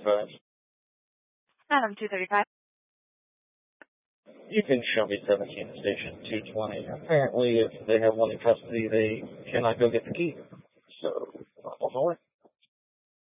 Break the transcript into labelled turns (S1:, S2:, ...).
S1: 235.
S2: Adam 235.
S1: You can show me 17 to station 220. Apparently, if they have one in custody, they cannot go get the key. So, I'll hold it.